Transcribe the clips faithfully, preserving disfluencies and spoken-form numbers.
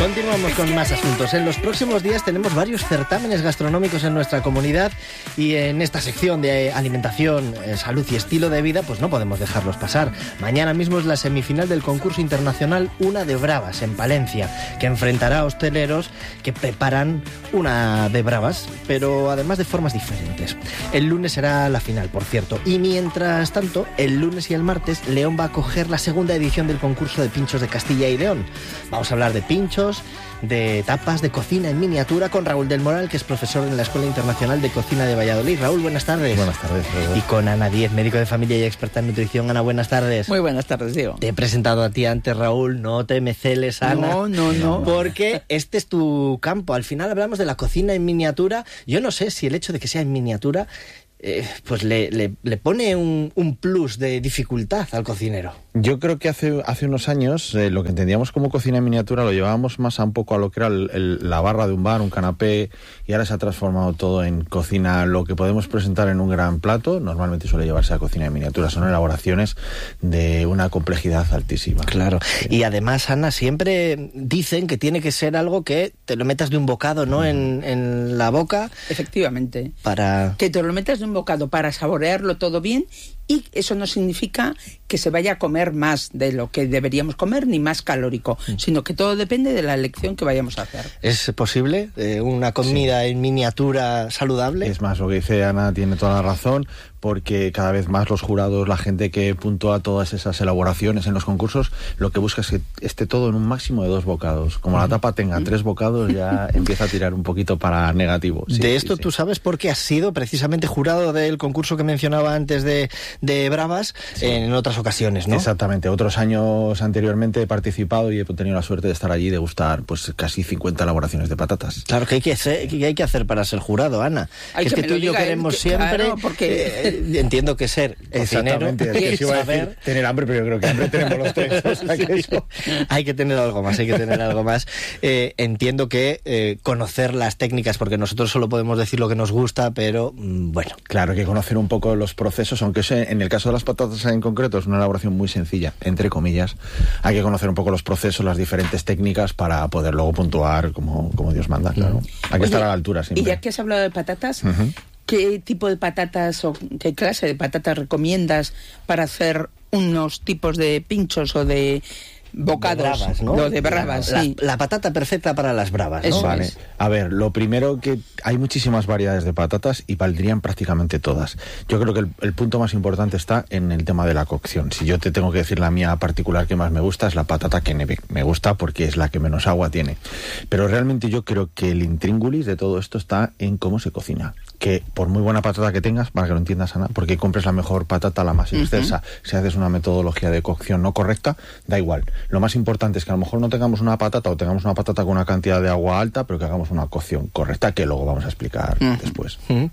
Continuamos con más asuntos. En los próximos días tenemos varios certámenes gastronómicos en nuestra comunidad y en esta sección de alimentación, salud y estilo de vida, pues no podemos dejarlos pasar. Mañana mismo es la semifinal del concurso internacional Una de Bravas en Palencia, que enfrentará a hosteleros que preparan una de bravas, pero además de formas diferentes. El lunes será la final, por cierto. Y mientras tanto, el lunes y el martes, León va a acoger la segunda edición del concurso de pinchos de Castilla y León. Vamos a hablar de pinchos, de tapas, de cocina en miniatura con Raúl del Moral, que es profesor en la Escuela Internacional de Cocina de Valladolid. Raúl, buenas tardes. Buenas tardes. Y con Ana Díez, médico de familia y experta en nutrición. Ana, buenas tardes. Muy buenas tardes, Diego. Te he presentado a ti antes, Raúl, no te me celes, Ana. No, no, no. Porque este es tu campo. Al final hablamos de la cocina en miniatura. Yo no sé si el hecho de que sea en miniatura Eh, pues le, le, le pone un, un plus de dificultad al cocinero. Yo creo que hace, hace unos años eh, lo que entendíamos como cocina en miniatura lo llevábamos más a un poco a lo que era el, el, la barra de un bar, un canapé, y ahora se ha transformado todo en cocina. Lo que podemos presentar en un gran plato normalmente suele llevarse a cocina en miniatura. Son elaboraciones de una complejidad altísima. Claro. Sí. Y además, Ana, siempre dicen que tiene que ser algo que te lo metas de un bocado, ¿no? Mm. En, en la boca. Efectivamente. Para... Que te lo metas de un bocado para saborearlo todo bien, y eso no significa que se vaya a comer más de lo que deberíamos comer ni más calórico, mm. sino que todo depende de la elección que vayamos a hacer. ¿Es posible eh, una comida sí. en miniatura saludable? Es más, lo que dice Ana tiene toda la razón, porque cada vez más los jurados, la gente que puntúa todas esas elaboraciones en los concursos, lo que busca es que esté todo en un máximo de dos bocados. Como mm. la tapa tenga mm. tres bocados, ya empieza a tirar un poquito para negativo. Sí, de esto sí, tú sí. sabes porque has sido precisamente jurado del concurso que mencionaba antes de, de Bravas sí. en otras ocasiones, ¿no? Exactamente. Otros años anteriormente he participado y he tenido la suerte de estar allí y degustar pues casi cincuenta elaboraciones de patatas. Claro, ¿qué hay que hacer, qué hay que hacer para ser jurado, Ana? Ay, que es que, que tú y yo queremos que, siempre... Claro, porque... Eh, entiendo que ser cocinero... Exactamente, es que sí iba a decir tener hambre, pero yo creo que hambre tenemos los tres. O sea, que eso... Hay que tener algo más, hay que tener algo más. Eh, entiendo que eh, conocer las técnicas, porque nosotros solo podemos decir lo que nos gusta, pero mmm, bueno. Claro, hay que conocer un poco los procesos, aunque en el caso de las patatas en concreto es una elaboración muy sencilla, entre comillas. Hay que conocer un poco los procesos, las diferentes técnicas para poder luego puntuar como, como Dios manda, claro. Hay que Oye, estar a la altura siempre. Y ya que has hablado de patatas, uh-huh. ¿qué tipo de patatas o qué clase de patatas recomiendas para hacer unos tipos de pinchos o de bocados? De bravas, ¿no? No, de bravas, la, sí. La, la patata perfecta para las bravas, ¿no? Eso vale. Es. A ver, lo primero que hay muchísimas variedades de patatas y valdrían prácticamente todas. Yo creo que el, el punto más importante está en el tema de la cocción. Si yo te tengo que decir la mía particular que más me gusta, es la patata que me gusta porque es la que menos agua tiene. Pero realmente yo creo que el intríngulis de todo esto está en cómo se cocina. Que por muy buena patata que tengas, para que lo entiendas, Ana, porque compres la mejor patata, la más excelsa, uh-huh. si haces una metodología de cocción no correcta, da igual. Lo más importante es que a lo mejor no tengamos una patata o tengamos una patata con una cantidad de agua alta, pero que hagamos una cocción correcta, que luego vamos a explicar uh-huh. después. Uh-huh.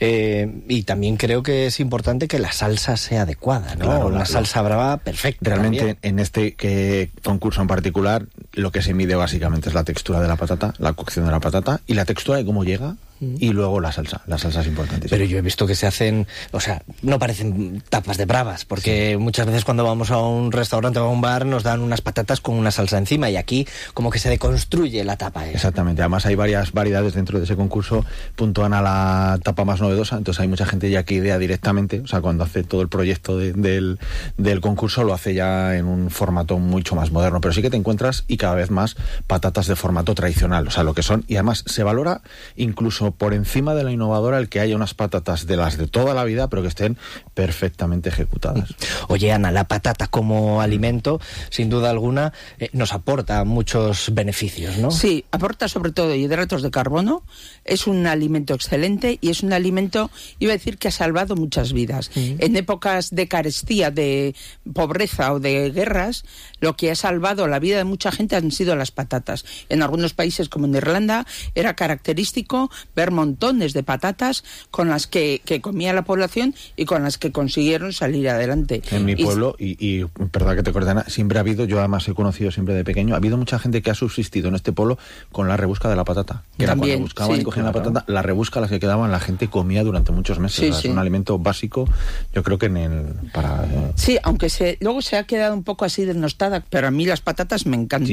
Eh, y también creo que es importante que la salsa sea adecuada, ¿no? Claro, una la, salsa brava perfecta. Realmente también. En este que, concurso en particular, lo que se mide básicamente es la textura de la patata, la cocción de la patata y la textura de cómo llega. Y luego la salsa, la salsa es importante. Pero yo he visto que se hacen, o sea, no parecen tapas de bravas, porque sí. muchas veces cuando vamos a un restaurante o a un bar nos dan unas patatas con una salsa encima y aquí como que se deconstruye la tapa esa. Exactamente, además hay varias variedades dentro de ese concurso, puntúan a la tapa más novedosa, entonces hay mucha gente ya que idea directamente, o sea, cuando hace todo el proyecto de, del, del concurso lo hace ya en un formato mucho más moderno, pero sí que te encuentras y cada vez más patatas de formato tradicional, o sea, lo que son, y además se valora incluso por encima de la innovadora el que haya unas patatas de las de toda la vida, pero que estén perfectamente ejecutadas. Oye, Ana, la patata como alimento, sin duda alguna, eh, nos aporta muchos beneficios, ¿no? Sí, aporta sobre todo hidratos de carbono, es un alimento excelente y es un alimento, iba a decir que ha salvado muchas vidas. Uh-huh. En épocas de carestía, de pobreza o de guerras, lo que ha salvado la vida de mucha gente han sido las patatas. En algunos países como en Irlanda era característico ver montones de patatas con las que, que comía la población y con las que consiguieron salir adelante. En mi y, pueblo, y, y perdón que te corte, Ana, siempre ha habido, yo además he conocido siempre de pequeño, ha habido mucha gente que ha subsistido en este pueblo con la rebusca de la patata. Que También, era cuando buscaban sí, y cogían claro. la patata, la rebusca, las que quedaban, la gente comía durante muchos meses. Sí, o sea, sí. Es un alimento básico, yo creo que en el... para eh... Sí, aunque se, luego se ha quedado un poco así denostada, pero a mí las patatas me encantan. Sí,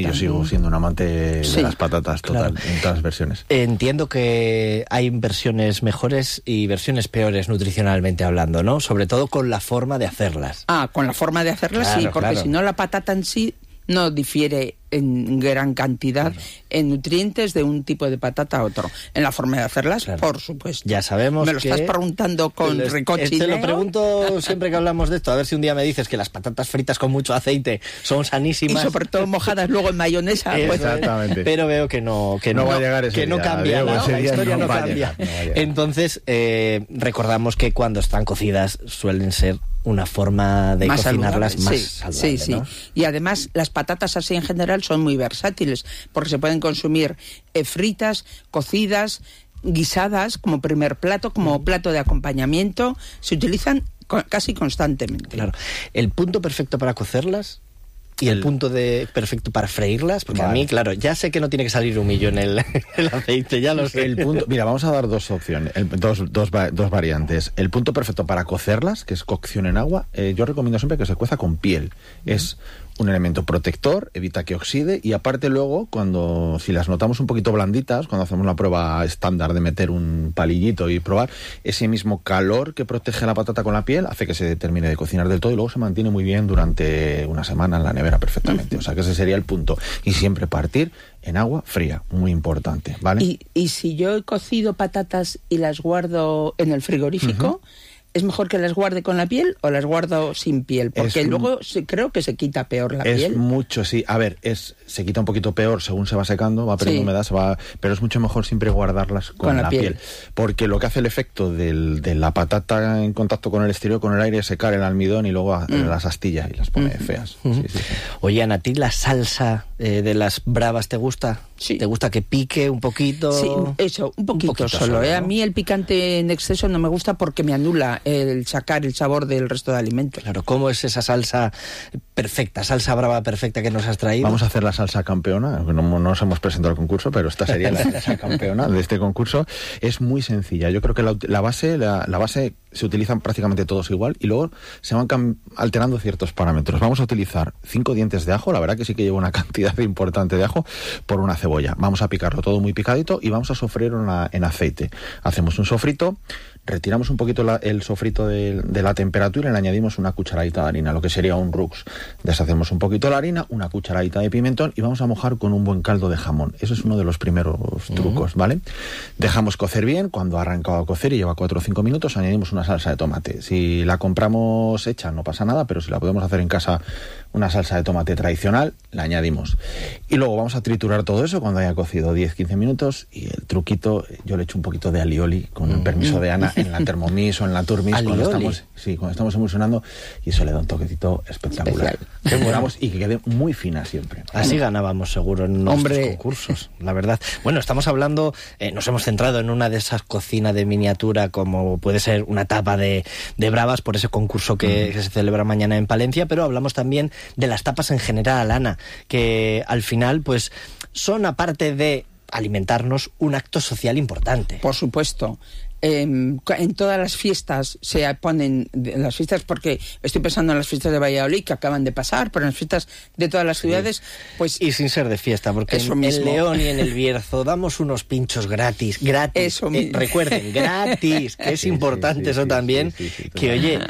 yo sigo siendo un amante Sí, de las patatas, total, claro. en todas las versiones. Entiendo que hay versiones mejores y versiones peores nutricionalmente hablando, ¿no? Sobre todo con la forma de hacerlas. Ah, con la forma de hacerlas, Claro, sí, porque claro. si no la patata en sí no difiere en gran cantidad claro. en nutrientes de un tipo de patata a otro. En la forma de hacerlas, claro. por supuesto. Ya sabemos Me lo que estás preguntando con les, ricochineo. Te lo pregunto siempre que hablamos de esto, a ver si un día me dices que las patatas fritas con mucho aceite son sanísimas. Y sobre todo mojadas luego en mayonesa. Pues. Exactamente. Pero veo que no, que no, no va a llegar ese que no día, cambia, Diego, ¿no? ese La día historia no no va a cambia. llegar, no va a llegar. Entonces, eh, recordamos que cuando están cocidas suelen ser una forma de más cocinarlas saludable. más sí, saludable, sí, ¿no? sí. Y además las patatas así en general son muy versátiles porque se pueden consumir eh, fritas, cocidas, guisadas como primer plato, como plato de acompañamiento. Se utilizan co- casi constantemente. Claro. El punto perfecto para cocerlas y el, el punto de perfecto para freírlas, porque vale. a mí, claro, ya sé que no tiene que salir humillo en el, el aceite, ya lo sé. El punto, mira, vamos a dar dos opciones, el, dos, dos, dos variantes. El punto perfecto para cocerlas, que es cocción en agua, eh, yo recomiendo siempre que se cueza con piel. Uh-huh. Es un elemento protector, evita que oxide, y aparte luego, cuando si las notamos un poquito blanditas, cuando hacemos la prueba estándar de meter un palillito y probar, ese mismo calor que protege la patata con la piel hace que se termine de cocinar del todo y luego se mantiene muy bien durante una semana en la nevera perfectamente. Uh-huh. O sea que ese sería el punto. Y siempre partir en agua fría, muy importante, ¿vale? Y, y si yo he cocido patatas y las guardo en el frigorífico... Uh-huh. ¿Es mejor que las guarde con la piel o las guardo sin piel? Porque es, luego se, creo que se quita peor la es piel. Es mucho, sí. A ver, es se quita un poquito peor según se va secando, va perdiendo sí. humedad, se va, pero es mucho mejor siempre guardarlas con, con la, la piel. piel. Porque lo que hace el efecto del, de la patata en contacto con el exterior, con el aire, es secar el almidón y luego mm. las astilla y las pone mm. feas. Mm. Sí, sí, sí. Oye, Ana, ¿a ti la salsa eh, de las bravas te gusta? Sí. ¿Te gusta que pique un poquito? Sí, eso, un poquito, un poquito solo. solo ¿eh? ¿no? A mí el picante en exceso no me gusta porque me anula el sacar el sabor del resto de alimentos. Claro, ¿cómo es esa salsa perfecta, salsa brava perfecta que nos has traído? Vamos a hacer la salsa campeona, no, no nos hemos presentado al concurso, pero esta sería la salsa campeona de este concurso. Es muy sencilla, yo creo que la, la base la, la base se utilizan prácticamente todos igual y luego se van cam- alterando ciertos parámetros. Vamos a utilizar cinco dientes de ajo, la verdad que sí que lleva una cantidad importante de ajo por una cebolla. Vamos a picarlo todo muy picadito y vamos a sofreír una, en aceite. Hacemos un sofrito, retiramos un poquito la, el sofrito de, de la temperatura y le añadimos una cucharadita de harina, lo que sería un rux. Deshacemos un poquito la harina, una cucharadita de pimentón y vamos a mojar con un buen caldo de jamón. Eso es uno de los primeros uh-huh. trucos, ¿vale? Dejamos cocer bien, cuando ha arrancado a cocer y lleva cuatro o cinco minutos, añadimos una salsa de tomate. Si la compramos hecha no pasa nada, pero si la podemos hacer en casa, una salsa de tomate tradicional, la añadimos. Y luego vamos a triturar todo eso cuando haya cocido diez a quince minutos y el truquito, yo le echo un poquito de alioli, con el permiso de Ana, en la Thermomix o en la Turmix, cuando estamos, sí, cuando estamos emulsionando, y eso le da un toquecito espectacular. Esperamos y que quede muy fina siempre. Así ganábamos seguro en nuestros Hombre. concursos, la verdad. Bueno, estamos hablando, eh, nos hemos centrado en una de esas cocinas de miniatura como puede ser una tapa de, de bravas por ese concurso que, uh-huh. que se celebra mañana en Palencia, pero hablamos también de las tapas en general, Ana, que al final pues son, aparte de alimentarnos, un acto social importante. Por supuesto. Eh, en todas las fiestas se ponen las fiestas, porque estoy pensando en las fiestas de Valladolid que acaban de pasar, pero en las fiestas de todas las ciudades, sí. pues y sin ser de fiesta, porque en, en León y en el Bierzo damos unos pinchos gratis, gratis. Eso eh, recuerden, gratis, que es sí, importante sí, sí, eso sí, también, sí, sí, sí, que oye.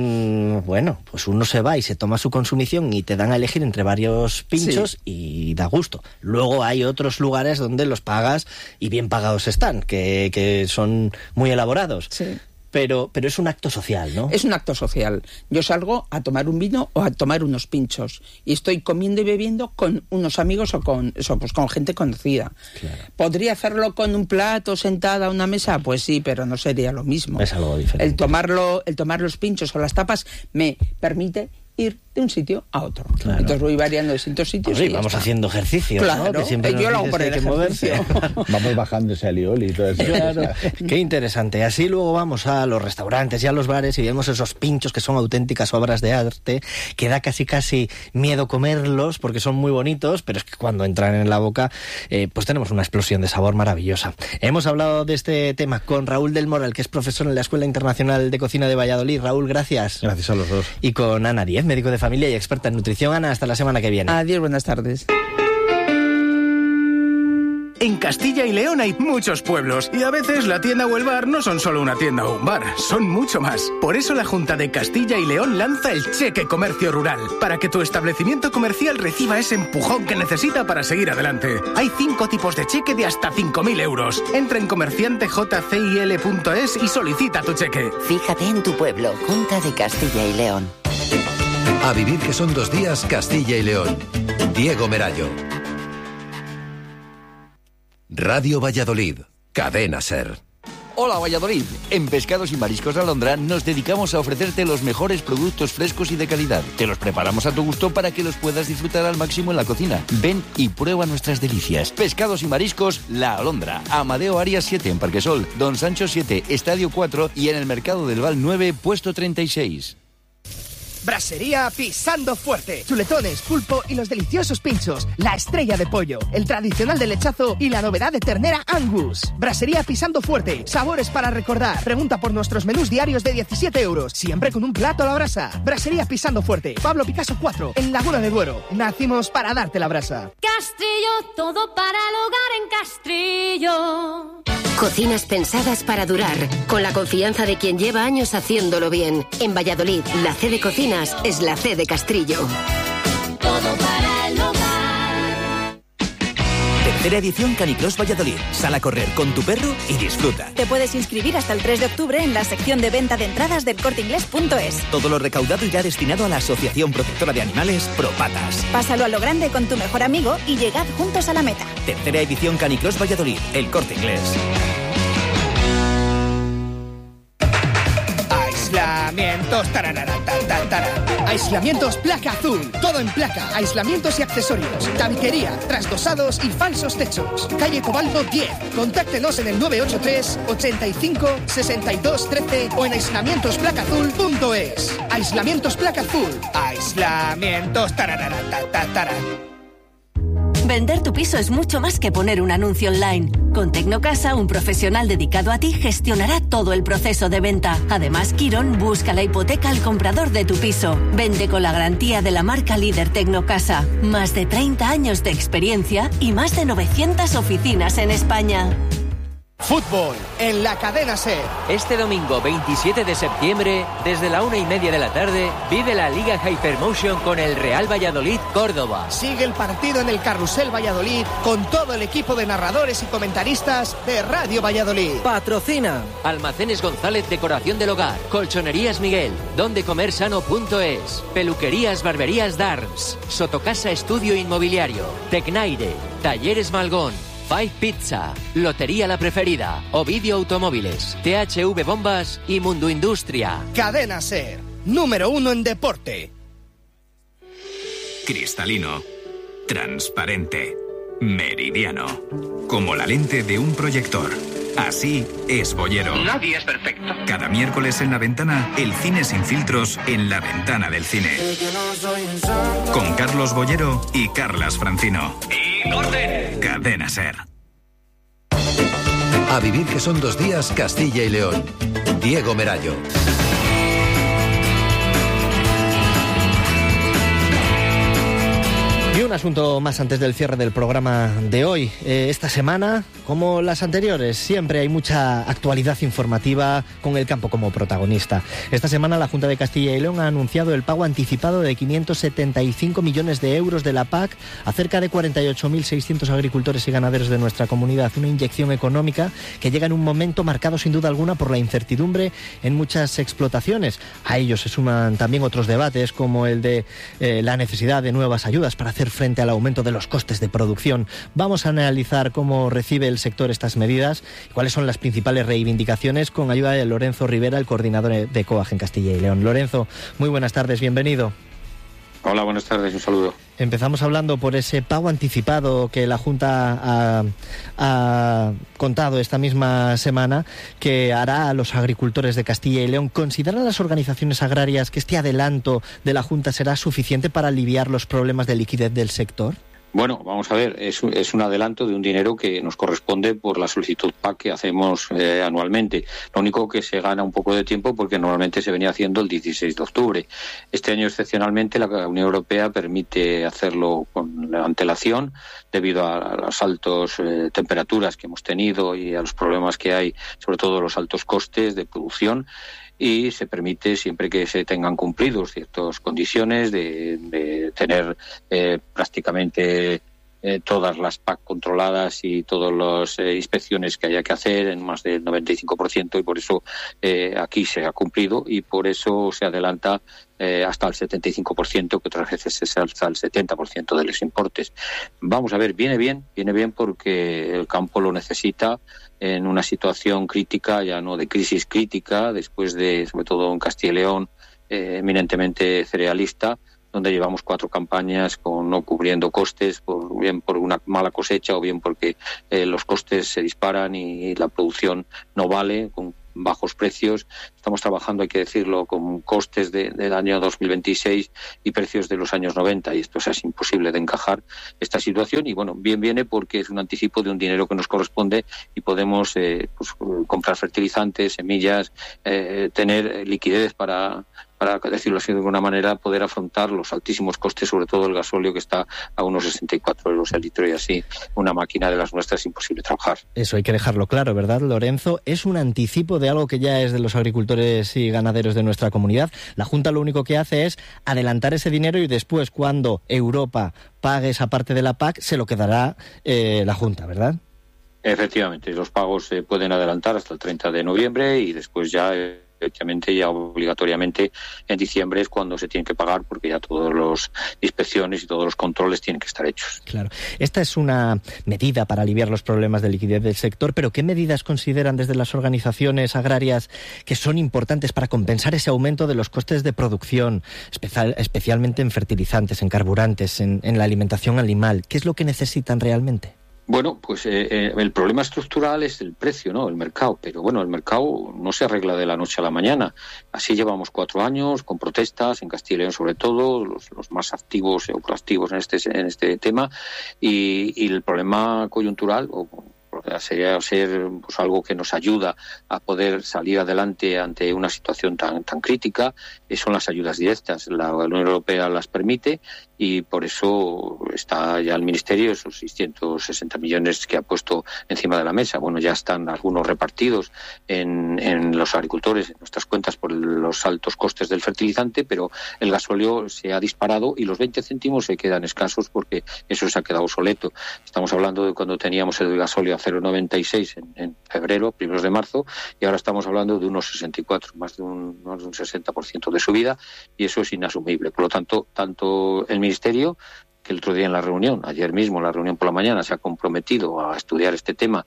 Mm, bueno, pues uno se va y se toma su consumición y te dan a elegir entre varios pinchos sí. y da gusto. Luego hay otros lugares donde los pagas y bien pagados están, que, que son muy elaborados. Sí. Pero, pero es un acto social, ¿no? Es un acto social. Yo salgo a tomar un vino o a tomar unos pinchos y estoy comiendo y bebiendo con unos amigos o con, eso, pues con gente conocida. Claro. ¿Podría hacerlo con un plato, sentada a una mesa? Pues sí, pero no sería lo mismo. Es algo diferente. El tomarlo, el tomar los pinchos o las tapas me permite ir de un sitio a otro. Claro. Entonces voy variando de distintos sitios. Pues sí, y vamos está. haciendo ejercicio, claro, ¿no? Que siempre yo lo hago por el que moverse. Vamos bajando ese alioli y todo eso. Claro. Qué interesante. Así luego vamos a los restaurantes y a los bares y vemos esos pinchos que son auténticas obras de arte, que da casi casi miedo comerlos porque son muy bonitos, pero es que cuando entran en la boca, eh, pues tenemos una explosión de sabor maravillosa. Hemos hablado de este tema con Raúl del Moral, que es profesor en la Escuela Internacional de Cocina de Valladolid. Raúl, gracias. Gracias a los dos. Y con Ana Díez, médico de familia y experta en nutrición. Ana, hasta la semana que viene. Adiós, buenas tardes. En Castilla y León hay muchos pueblos y a veces la tienda o el bar no son solo una tienda o un bar, son mucho más. Por eso la Junta de Castilla y León lanza el Cheque Comercio Rural, para que tu establecimiento comercial reciba ese empujón que necesita para seguir adelante. Hay cinco tipos de cheque de hasta cinco mil euros. Entra en comerciante j c i l punto es y solicita tu cheque. Fíjate en tu pueblo, Junta de Castilla y León. A vivir que son dos días, Castilla y León. Diego Merallo. Radio Valladolid, Cadena SER. Hola Valladolid, en Pescados y Mariscos Alondra nos dedicamos a ofrecerte los mejores productos frescos y de calidad. Te los preparamos a tu gusto para que los puedas disfrutar al máximo en la cocina. Ven y prueba nuestras delicias. Pescados y Mariscos La Alondra, Amadeo Arias siete en Parquesol, Don Sancho siete, Estadio cuatro y en el Mercado del Val nueve, puesto treinta y seis. Brasería Pisando Fuerte. Chuletones, pulpo y los deliciosos pinchos. La estrella de pollo, el tradicional de lechazo y la novedad de ternera Angus. Brasería Pisando Fuerte. Sabores para recordar. Pregunta por nuestros menús diarios de diecisiete euros. Siempre con un plato a la brasa. Brasería Pisando Fuerte. Pablo Picasso cuatro, en Laguna de Duero. Nacimos para darte la brasa. Castrillo, todo para el hogar en Castrillo. Cocinas pensadas para durar, con la confianza de quien lleva años haciéndolo bien. En Valladolid, la C de Cocinas es la C de Castrillo. Todo para el hogar. Tercera edición Canicross Valladolid. Sal a correr con tu perro y disfruta. Te puedes inscribir hasta el tres de octubre en la sección de venta de entradas del corte inglés punto es. Todo lo recaudado irá destinado a la Asociación Protectora de Animales Propatas. Pásalo a lo grande con tu mejor amigo y llegad juntos a la meta. Tercera edición Canicross Valladolid, el Corte Inglés. Aislamientos, tararara, tan, tan, taran. Aislamientos Placa Azul. Todo en placa, aislamientos y accesorios. Tabiquería, trasdosados y falsos techos. Calle Cobaldo diez. Contáctenos en el nueve ocho tres, ochenta y cinco, sesenta y dos, trece o en aislamientos placa azul punto es. Aislamientos Placa Azul. Aislamientos, tararara, tan, tan, taran. Vender tu piso es mucho más que poner un anuncio online. Con Tecnocasa, un profesional dedicado a ti gestionará todo el proceso de venta. Además, Quirón busca la hipoteca al comprador de tu piso. Vende con la garantía de la marca líder Tecnocasa. Más de treinta años de experiencia y más de novecientas oficinas en España. Fútbol en la Cadena SER. Este domingo veintisiete de septiembre, desde la una y media de la tarde, vive la Liga Hypermotion con el Real Valladolid Córdoba. Sigue el partido en el Carrusel Valladolid con todo el equipo de narradores y comentaristas de Radio Valladolid. Patrocina Almacenes González Decoración del Hogar, Colchonerías Miguel, dondecomersano punto es, Peluquerías Barberías Darms, Sotocasa Estudio Inmobiliario, Tecnaire, Talleres Malgón, Five Pizza, Lotería La Preferida, Ovidio Automóviles, T H V Bombas y Mundo Industria. Cadena SER, número uno en deporte. Cristalino, transparente, meridiano, como la lente de un proyector. Así es Boyero. Nadie es perfecto. Cada miércoles en La Ventana, el cine sin filtros en La Ventana del Cine. Con Carlos Boyero y Carlas Francino. ¡Y orden! Cadena SER. A vivir que son dos días, Castilla y León. Diego Merallo. Y un asunto más antes del cierre del programa de hoy. Eh, esta semana, como las anteriores, siempre hay mucha actualidad informativa con el campo como protagonista. Esta semana la Junta de Castilla y León ha anunciado el pago anticipado de quinientos setenta y cinco millones de euros de la P A C a cerca de cuarenta y ocho mil seiscientos agricultores y ganaderos de nuestra comunidad. Una inyección económica que llega en un momento marcado sin duda alguna por la incertidumbre en muchas explotaciones. A ello se suman también otros debates como el de eh, la necesidad de nuevas ayudas para hacer frente al aumento de los costes de producción. Vamos a analizar cómo recibe el sector estas medidas y cuáles son las principales reivindicaciones con ayuda de Lorenzo Rivera, el coordinador de COAG en Castilla y León. Lorenzo, muy buenas tardes, bienvenido. Hola, buenas tardes, un saludo. Empezamos hablando por ese pago anticipado que la Junta ha, ha contado esta misma semana que hará a los agricultores de Castilla y León. ¿Consideran las organizaciones agrarias que este adelanto de la Junta será suficiente para aliviar los problemas de liquidez del sector? Bueno, vamos a ver, es, es un adelanto de un dinero que nos corresponde por la solicitud P A C que hacemos eh, anualmente. Lo único que se gana un poco de tiempo porque normalmente se venía haciendo el dieciséis de octubre. Este año, excepcionalmente, la Unión Europea permite hacerlo con la antelación debido a, a las altas eh, temperaturas que hemos tenido y a los problemas que hay, sobre todo los altos costes de producción. Y se permite, siempre que se tengan cumplidos ciertas condiciones, de, de tener eh, prácticamente eh, todas las P A C controladas y todas las eh, inspecciones que haya que hacer en más del noventa y cinco por ciento, y por eso eh, aquí se ha cumplido y por eso se adelanta eh, hasta el setenta y cinco por ciento, que otras veces se alza al setenta por ciento de los importes. Vamos a ver, viene bien, viene bien porque el campo lo necesita en una situación crítica, ya no de crisis crítica, después de, sobre todo en Castilla y León, eh, eminentemente cerealista, donde llevamos cuatro campañas con no cubriendo costes, por, bien por una mala cosecha o bien porque eh, los costes se disparan y la producción no vale, con bajos precios. Estamos trabajando, hay que decirlo, con costes de, del año dos mil veintiséis y precios de los años noventa, y esto o sea, es imposible de encajar esta situación. Y bueno, bien viene porque es un anticipo de un dinero que nos corresponde y podemos eh, pues, comprar fertilizantes, semillas, eh, tener liquidez para para decirlo así de alguna manera, poder afrontar los altísimos costes, sobre todo el gasóleo, que está a unos sesenta y cuatro euros el litro, y así una máquina de las nuestras es imposible trabajar. Eso hay que dejarlo claro, ¿verdad, Lorenzo? Es un anticipo de algo que ya es de los agricultores y ganaderos de nuestra comunidad. La Junta lo único que hace es adelantar ese dinero y después, cuando Europa pague esa parte de la P A C, se lo quedará eh, la Junta, ¿verdad? Efectivamente, los pagos se pueden adelantar hasta el treinta de noviembre y después ya... Eh, Efectivamente, ya obligatoriamente en diciembre es cuando se tienen que pagar, porque ya todas las inspecciones y todos los controles tienen que estar hechos. Claro. Esta es una medida para aliviar los problemas de liquidez del sector, pero ¿qué medidas consideran desde las organizaciones agrarias que son importantes para compensar ese aumento de los costes de producción, especial, especialmente en fertilizantes, en carburantes, en, en la alimentación animal? ¿Qué es lo que necesitan realmente? Bueno, pues eh, eh, el problema estructural es el precio, ¿no? El mercado. Pero bueno, el mercado no se arregla de la noche a la mañana. Así llevamos cuatro años con protestas en Castilla y León, sobre todo los, los más activos o proactivos en este en este tema. Y, y el problema coyuntural o sería ser pues, algo que nos ayuda a poder salir adelante ante una situación tan tan crítica, son las ayudas directas. La Unión Europea las permite y por eso está ya el Ministerio esos seiscientos sesenta millones que ha puesto encima de la mesa. Bueno, ya están algunos repartidos en, en los agricultores, en nuestras cuentas, por los altos costes del fertilizante, pero el gasóleo se ha disparado y los veinte céntimos se quedan escasos porque eso se ha quedado obsoleto. Estamos hablando de cuando teníamos el gasóleo a cero coma noventa y seis en, en febrero, primeros de marzo, y ahora estamos hablando de unos sesenta y cuatro, más de un, más de un sesenta por ciento de subida, y eso es inasumible. Por lo tanto, tanto el Ministerio, que el otro día en la reunión, ayer mismo en la reunión por la mañana, se ha comprometido a estudiar este tema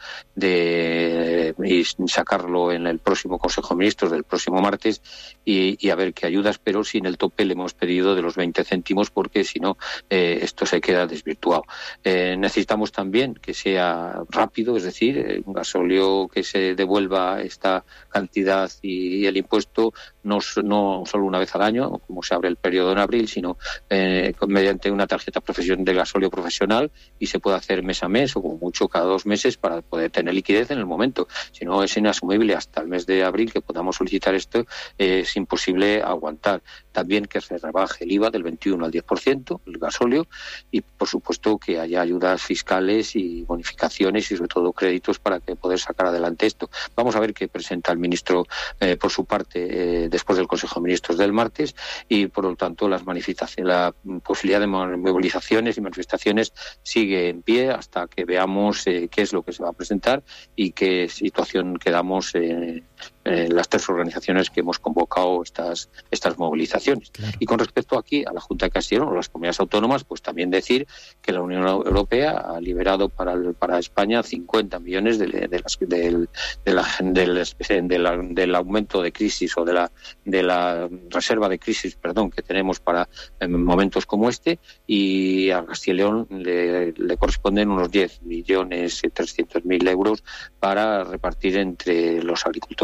de y sacarlo en el próximo Consejo de Ministros del próximo martes y, y a ver qué ayudas, pero sin el tope le hemos pedido de los veinte céntimos porque si no eh, esto se queda desvirtuado. Eh, necesitamos también que sea rápido, es decir, eh, un gasóleo que se devuelva esta cantidad y, y el impuesto no, no solo una vez al año, como se abre el periodo en abril, sino eh, mediante una tarjeta profesión de gasóleo profesional, y se puede hacer mes a mes o como mucho cada dos meses para poder tener liquidez en el momento. Si no, es inasumible hasta el mes de abril que podamos solicitar esto, eh, es imposible aguantar. También que se rebaje el I V A del veintiuno al diez por ciento, el gasóleo, y por supuesto que haya ayudas fiscales y bonificaciones y sobre todo créditos para que poder sacar adelante esto. Vamos a ver qué presenta el ministro eh, por su parte eh, después del Consejo de Ministros del martes, y por lo tanto las manifestaciones, la posibilidad de movilizaciones y manifestaciones sigue en pie hasta que veamos eh, qué es lo que se va a presentar y qué situación quedamos eh, en las tres organizaciones que hemos convocado estas estas movilizaciones. Claro. Y con respecto aquí a la Junta de Castilla y León o las comunidades autónomas, pues también decir que la Unión Europea ha liberado para el, para España cincuenta millones de, de las, del, de la, del, de la, del aumento de crisis o de la de la reserva de crisis, perdón, que tenemos para en momentos como este, y a Castilla y León le, le corresponden unos diez millones trescientos mil euros para repartir entre los agricultores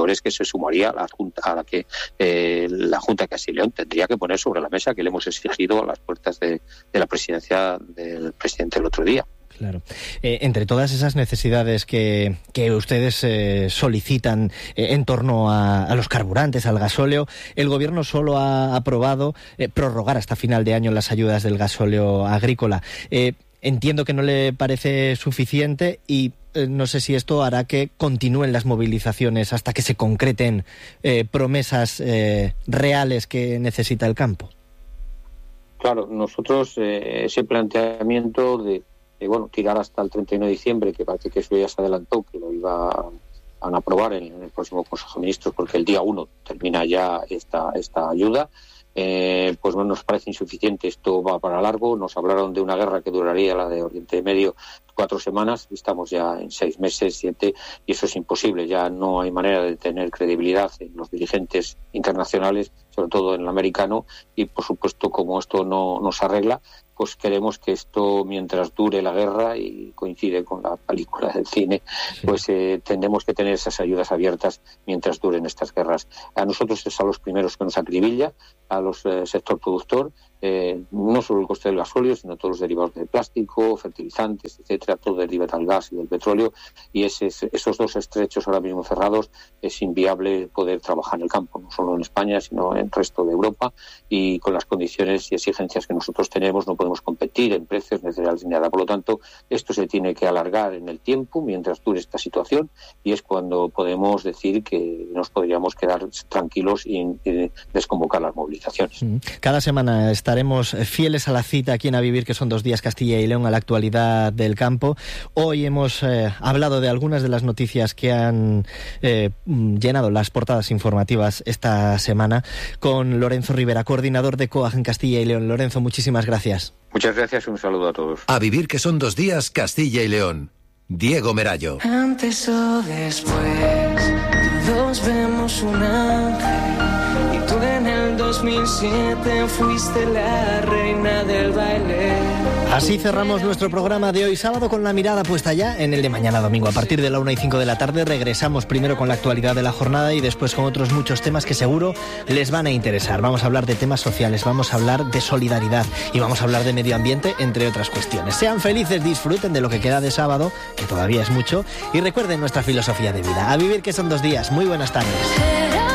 agricultores que se sumaría a la Junta, a la que eh, la Junta de Castilla y León tendría que poner sobre la mesa, que le hemos exigido a las puertas de, de la presidencia del presidente el otro día. Claro. Eh, entre todas esas necesidades que, que ustedes eh, solicitan eh, en torno a, a los carburantes, al gasóleo, el Gobierno solo ha aprobado eh, prorrogar hasta final de año las ayudas del gasóleo agrícola. Eh, entiendo que no le parece suficiente y eh, no sé si esto hará que continúen las movilizaciones hasta que se concreten eh, promesas eh, reales que necesita el campo. Claro, nosotros eh, ese planteamiento de Eh, bueno, tirar hasta el treinta y uno de diciembre, que parece que eso ya se adelantó, que lo iba a, a aprobar en, en el próximo Consejo de Ministros, porque el día uno termina ya esta, esta ayuda, eh, pues no nos parece insuficiente. Esto va para largo. Nos hablaron de una guerra que duraría, la de Oriente Medio, cuatro semanas, estamos ya en seis meses, siete, y eso es imposible. Ya no hay manera de tener credibilidad en los dirigentes internacionales, sobre todo en el americano, y por supuesto, como esto no, no se arregla, pues queremos que esto, mientras dure la guerra, y coincide con la película del cine, sí. pues eh, tendremos que tener esas ayudas abiertas mientras duren estas guerras. A nosotros es a los primeros que nos acribilla, a los eh, sector productor, eh, no solo el coste del gasóleo, sino todos los derivados del plástico, fertilizantes, etcétera, todo deriva del gas y del petróleo, y ese, esos dos estrechos ahora mismo cerrados es inviable poder trabajar en el campo, no solo en España, sino en el resto de Europa, y con las condiciones y exigencias que nosotros tenemos no podemos competir en precios ni cereales ni nada. Por lo tanto, esto se tiene que alargar en el tiempo mientras dure esta situación, y es cuando podemos decir que nos podríamos quedar tranquilos y, y desconvocar las movilizaciones. Cada semana estaremos fieles a la cita aquí en A Vivir, que son dos días Castilla y León, a la actualidad del campo. Hoy hemos eh, hablado de algunas de las noticias que han eh, llenado las portadas informativas esta semana con Lorenzo Rivera, coordinador de COAG en Castilla y León. Lorenzo, muchísimas gracias. Muchas gracias y un saludo a todos. A Vivir, que son dos días Castilla y León. Diego Merallo. Antes o después, todos vemos un ángel, y tú en el dos mil siete fuiste la reina del baile. Así cerramos nuestro programa de hoy sábado, con la mirada puesta ya en el de mañana domingo. A partir de la una y cinco de la tarde regresamos primero con la actualidad de la jornada y después con otros muchos temas que seguro les van a interesar. Vamos a hablar de temas sociales, vamos a hablar de solidaridad y vamos a hablar de medio ambiente, entre otras cuestiones. Sean felices, disfruten de lo que queda de sábado, que todavía es mucho, y recuerden nuestra filosofía de vida. A vivir, que son dos días. Muy buenas tardes.